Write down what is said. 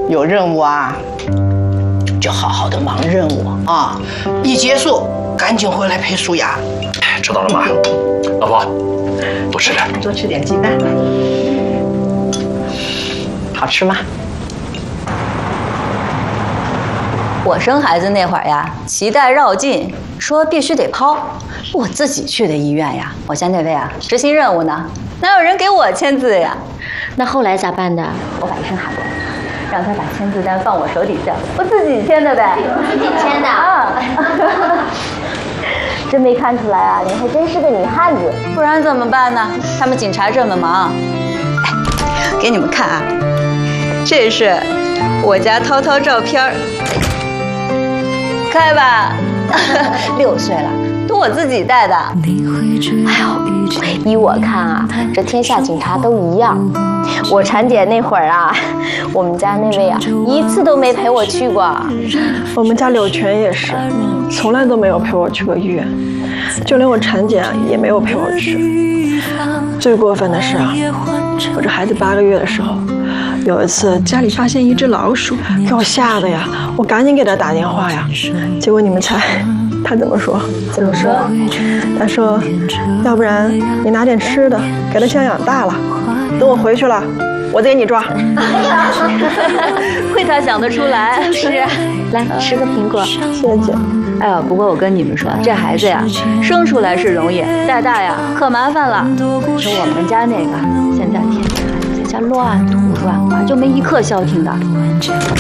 有任务啊，就好好的忙任务啊，一结束赶紧回来陪舒雅。 知道了妈。老婆，多吃点， 多吃点鸡蛋。好吃吗？ 我生孩子那会儿呀，脐带绕颈，说必须得剖，我自己去的医院呀。我家那位啊，执行任务呢，哪有人给我签字呀？ 那后来咋办的？ 我把医生喊过来，让他把签字单放我手底下，我自己签的呗。 自己签的啊？ 真没看出来啊，您还真是个女汉子。不然怎么办呢？他们警察这么忙。哎，给你们看啊，这是我家涛涛照片，开吧。6岁了，都我自己带的。 哎呦，依我看啊，这天下警察都一样。我产检那会儿啊，我们家那位啊，一次都没陪我去过。 我们家柳泉也是，从来都没有陪我去过医院，就连我产检也没有陪我去。最过分的是啊，我这孩子8个月的时候，有一次家里发现一只老鼠，给我吓得呀，我赶紧给他打电话呀。结果你们猜他怎么说？ 怎么说？ 他说，要不然你拿点吃的给他先养大了，等我回去了，我再给你抓。 会他想得出来。 是，来吃个苹果。 谢谢。 哎呀，不过我跟你们说，这孩子呀，生出来是容易，带大呀可麻烦了。说我们家那个，现在天天在家乱涂乱画，就没一刻消停的。